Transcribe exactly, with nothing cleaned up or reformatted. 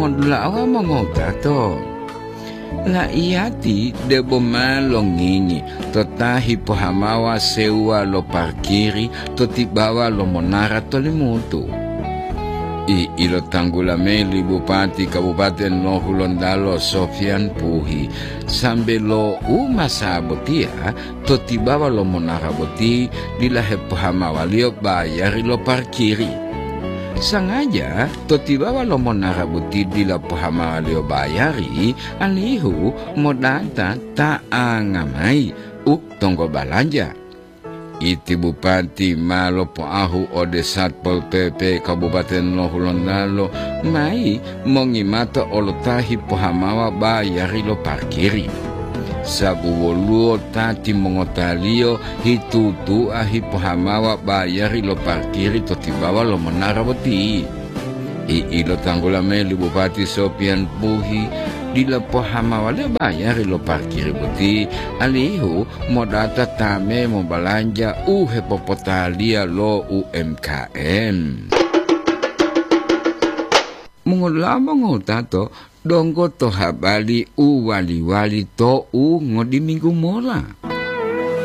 mongondula awa mongotato. La iati debo malongingi totahi pohamawa sewa lo parkiri totibawa lo monara tolimutu. I ilo tanggulame Bupati Kabupaten Lohulondalo Sofian Puhi sambil lo umasabotia totibawa lo monara boti dilahe pohamawa lio bayari lo parkiri. Sangaja totibawa lo monara buti di la pohama leo bayari alihu modanta ta angamai up tonggo balanja. Iti Bupati malo po ahu ode Satpol P P Kabupaten Lohulondalo mai mongimata olotahi pohamawa bayari lo parkiri. Sabu woluo tati mongotalio hitutu ahi pohamawa bayari lo parkiri totibawa lo menara boti. I ilo tanggulame Bupati Sofian Puhi di la pohamawa le bayari lo parkiri boti alihu modata tame mo balanja uhe popotalia lo U M K M. Mengulama ngotato donggo to habali u wali-wali to u ngodi minggu mola.